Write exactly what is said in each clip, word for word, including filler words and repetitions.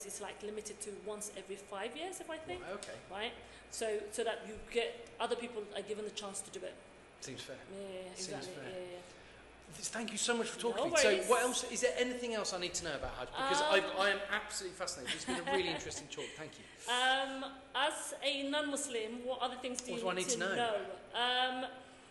it's like limited to once every five years, if I think. Right, okay. Right? So so that you get, other people are given the chance to do it. Seems fair. Yeah, Seems exactly. fair. Yeah, yeah. Thank you so much for talking No to me. worries. So what else, is there anything else I need to know about Hajj? Because Um, I, I am absolutely fascinated. It's been a really interesting talk. Thank you. Um, as a non-Muslim, what other things do What you do I need, need to to know? know? Um,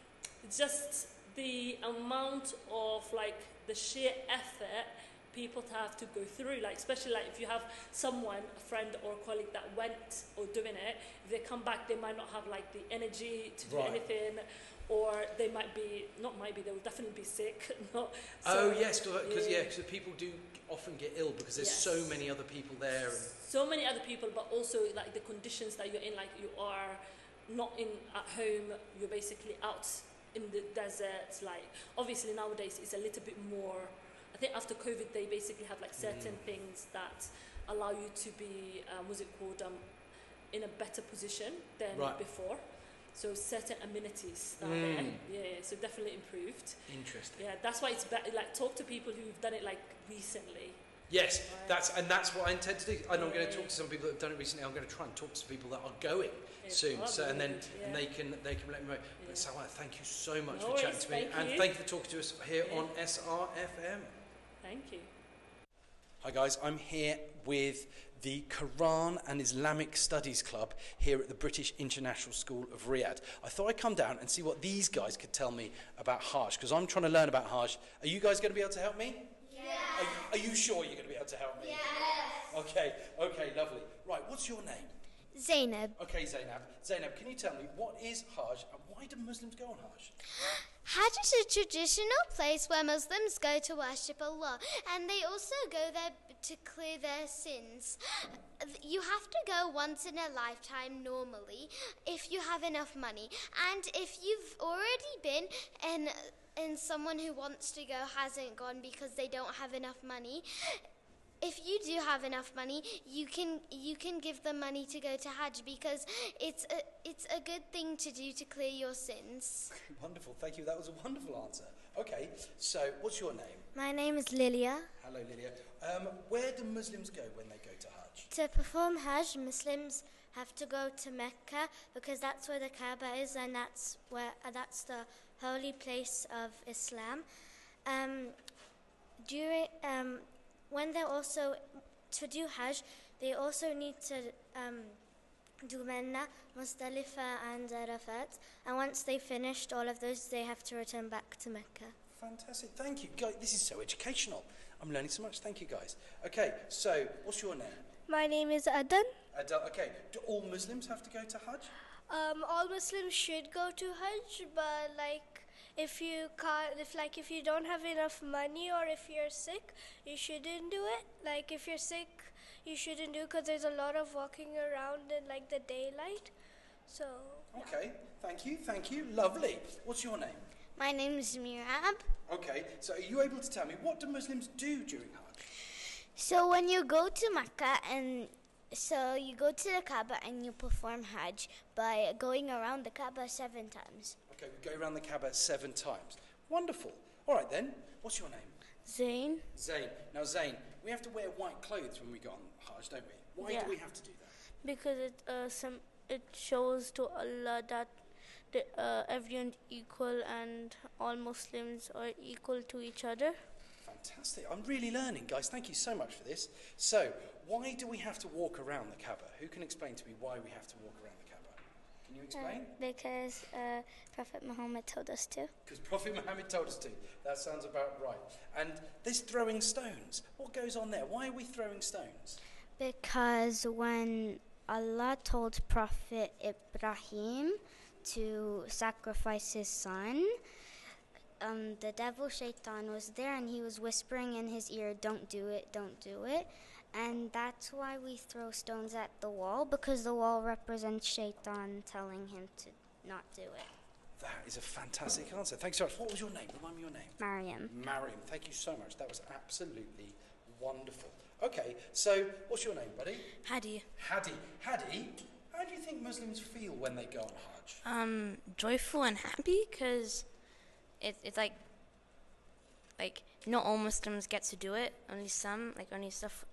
just the amount of like the sheer effort people to have to go through, like especially like if you have someone, a friend or a colleague that went or doing it, if they come back they might not have like the energy to do Right. anything, or they might be, not might be, they will definitely be sick. Not, Oh so, yes, because yeah. yeah, because people do often get ill because there's Yes. so many other people there. And So many other people, but also like the conditions that you're in, like you are not in at home, you're basically out in the desert. Like obviously nowadays it's a little bit more, I think after COVID they basically have like certain Mm. things that allow you to be um, what's it called, um, in a better position than Right. before. So certain amenities that are Mm. there. Yeah, yeah, so definitely improved. Interesting. Yeah, that's why it's better, like talk to people who've done it like recently. Yes, Right. that's and that's what I intend to do. And I'm going to Yeah. talk to some people that have done it recently. I'm going to try and talk to some people that are going Yeah, soon. oh, So and then really good, and yeah. they can they can let me know. Yeah. But Salwa, thank you so much No for chatting worries, to me, thank and you. thank you for talking to us here Yeah. on S R F M. Thank you. Hi guys, I'm here with the Quran and Islamic Studies Club here at the British International School of Riyadh. I thought I'd come down and see what these guys could tell me about Hajj, because I'm trying to learn about Hajj. Are you guys going to be able to help me? Yeah. Are you, are you sure you're going to be able to help me? Yes. Okay, okay, lovely. Right, what's your name? Zainab. Okay, Zainab. Zainab, can you tell me what is Hajj and why do Muslims go on Hajj? Hajj is a traditional place where Muslims go to worship Allah, and they also go there to clear their sins. You have to go once in a lifetime normally if you have enough money, and if you've already been and and someone who wants to go hasn't gone because they don't have enough money, if you do have enough money, you can you can give them money to go to Hajj, because it's a it's a good thing to do to clear your sins. Wonderful, thank you. That was a wonderful answer. Okay, so what's your name? My name is Lilia. Hello, Lilia. Um, where do Muslims go when they go to Hajj? To perform Hajj, Muslims have to go to Mecca because that's where the Kaaba is, and that's where uh, that's the holy place of Islam. Um, during um, when they also to do Hajj, they also need to um, do Mina, Muzdalifah, and Arafat. And once they finished all of those, they have to return back to Mecca. Fantastic, thank you. Guys, this is so educational. I'm learning so much. Thank you, guys. Okay, so what's your name? My name is Adan. Adel. Okay, do all Muslims have to go to Hajj? Um, all Muslims should go to Hajj, but like if you can't, if like if you don't have enough money or if you're sick, you shouldn't do it. Like if you're sick, you shouldn't do, because there's a lot of walking around in like the daylight. So. Okay, thank you, thank you. Lovely. What's your name? My name is Mirab. Okay, so are you able to tell me what do Muslims do during Hajj? So when you go to Mecca, and so you go to the Kaaba and you perform Hajj by going around the Kaaba seven times. Okay, we go around the Kaaba seven times. Wonderful. All right then, what's your name? Zain. Zain. Now Zain, we have to wear white clothes when we go on Hajj, don't we? Why Yeah. do we have to do that? Because it uh, some it shows to Allah that the, uh, everyone's equal and all Muslims are equal to each other. Fantastic. I'm really learning, guys. Thank you so much for this. So, why do we have to walk around the Kaaba? Who can explain to me why we have to walk around the Kaaba? Can you explain? because uh, Prophet Muhammad told us to. Because Prophet Muhammad told us to. That sounds about right. And this throwing stones, what goes on there? Why are we throwing stones? Because when Allah told Prophet Ibrahim to sacrifice his son, um, the devil Shaitan was there and he was whispering in his ear, don't do it, don't do it. And that's why we throw stones at the wall, because the wall represents Shaitan telling him to not do it. That is a fantastic answer. Thanks so much. What was your name? Remind me your name. Mariam. Mariam. Thank you so much. That was absolutely wonderful. Okay, so what's your name, buddy? Hadi. Hadi. Hadi, how do you think Muslims feel when they go on Hajj? Um, joyful and happy, because it, it's like, like not all Muslims get to do it. Only some, like only stuff,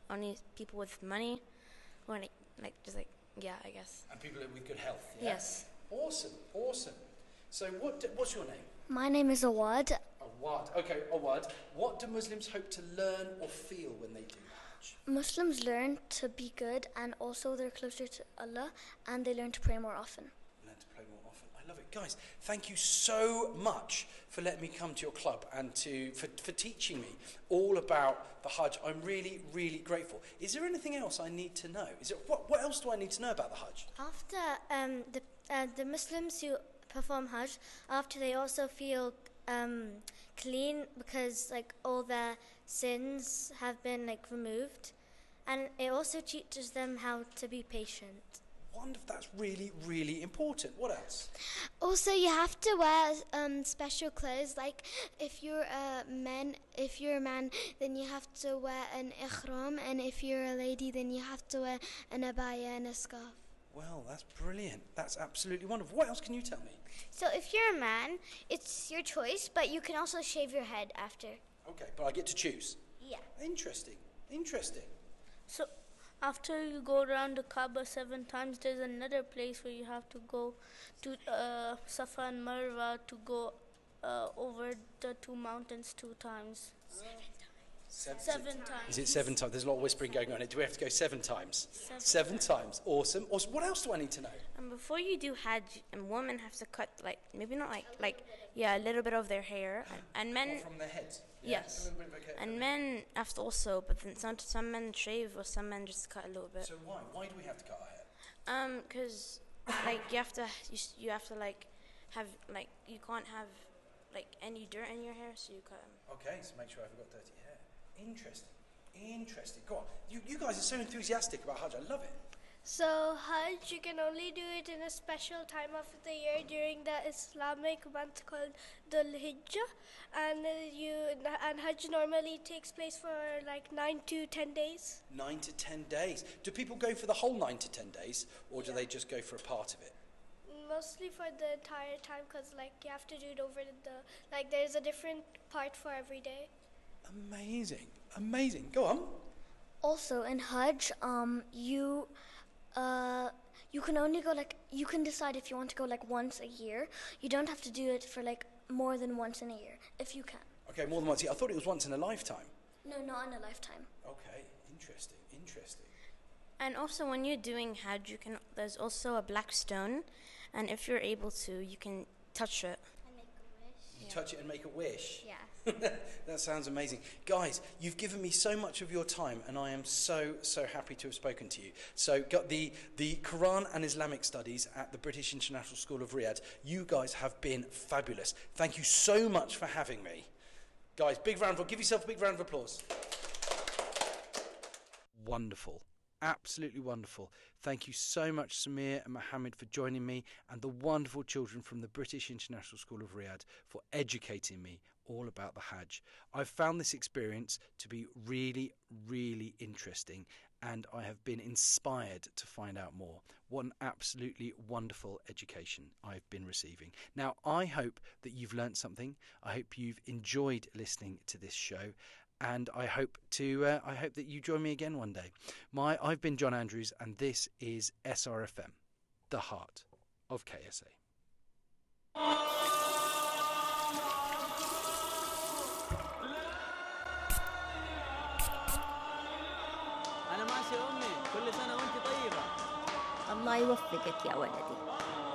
only people with money, or like, like just like yeah, I guess. And people with good health. Yeah? Yes. Awesome, awesome. So what? Do, what's your name? My name is Awad. Awad. Okay, Awad. What do Muslims hope to learn or feel when they do Hajj? Muslims learn to be good, and also they're closer to Allah, and they learn to pray more often. Learn to pray more often. I love it. Guys, thank you so much for letting me come to your club and to for, for teaching me all about the Hajj. I'm really, really grateful. Is there anything else I need to know? Is it what, what else do I need to know about the Hajj? After um, the uh, the Muslims who perform Hajj, after they also feel um, clean because like all their sins have been like removed, and it also teaches them how to be patient. Wonderful. That's really, really important. What else? Also, you have to wear um, special clothes. Like if you're a man, if you're a man, then you have to wear an ihram, and if you're a lady, then you have to wear an abaya and a scarf. Well, that's brilliant. That's absolutely wonderful. What else can you tell me? So if you're a man, it's your choice, but you can also shave your head after. Okay, but I get to choose. Yeah. Interesting. Interesting. So after you go around the Kaaba seven times, there's another place where you have to go to uh, Safa and Marwa to go uh, over the two mountains two times. Seven, Seven times. Is it seven times? There's a lot of whispering going on. Do we have to go seven times? Seven. Seven times. Awesome. Awesome. What else do I need to know? And before you do Hajj, a woman has to cut like maybe not like like yeah a little bit of their hair, and, and men What, from their heads? yes, A little bit of a- and men have to also, but then some some men shave or some men just cut a little bit. So why? Why do we have to cut our hair? Um, cause like you have to you, s- you have to like have like you can't have like any dirt in your hair, so you cut 'em. Okay, so make sure I haven't got dirty hair. Interesting. Interesting. Go on. You, you guys are so enthusiastic about Hajj. I love it. So Hajj, you can only do it in a special time of the year during the Islamic month called Dhul Hijjah, and uh, you and Hajj normally takes place for like nine to ten days. Nine to ten days. Do people go for the whole nine to ten days, or do they just go for a part of it? Mostly for the entire time, because like you have to do it over the like there's a different part for every day. Amazing. Amazing. Go on. Also, in Hajj, um, you, uh, you can only go like you can decide if you want to go like once a year. You don't have to do it for like more than once in a year, if you can. Okay, more than once. I thought it was once in a lifetime. No, not in a lifetime. Okay, interesting, interesting. And also, when you're doing Hajj, you can. There's also a black stone, and if you're able to, you can touch it. I make a wish. You touch it and make a wish. Yeah. That sounds amazing. Guys, you've given me so much of your time, and I am so, so happy to have spoken to you. So, got the, the Quran and Islamic Studies at the British International School of Riyadh. You guys have been fabulous. Thank you so much for having me. Guys, big round of applause. Give yourself a big round of applause. Wonderful. Absolutely wonderful. Thank you so much, Samir and Mohammed, for joining me, and the wonderful children from the British International School of Riyadh for educating me all about the Hajj. I've found this experience to be really, really interesting, and I have been inspired to find out more. What an absolutely wonderful education I've been receiving. Now, I hope that you've learnt something. I hope you've enjoyed listening to this show. And I hope to. Uh, I hope that you join me again one day. My, I've been John Andrews, and this is S R F M, the heart of K S A. أنا ماشي أمي كل سنة وأنت طيبة. الله يوفقك يا ولدي.